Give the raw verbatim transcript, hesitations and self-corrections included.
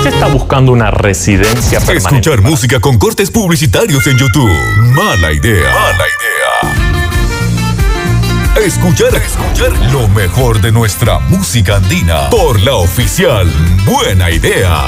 usted está buscando una residencia permanente... Escuchar para... música con cortes publicitarios en YouTube. Mala idea. Mala idea. Escuchar, escuchar lo mejor de nuestra música andina por la oficial Buena Idea.